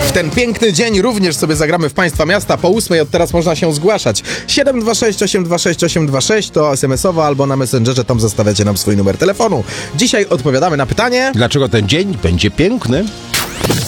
W ten piękny dzień również sobie zagramy w Państwa Miasta. Po 8 od teraz można się zgłaszać. 726 826 826 to SMS-owo albo na Messengerze, tam zostawiacie nam swój numer telefonu. Dzisiaj odpowiadamy na pytanie... Dlaczego ten dzień będzie piękny?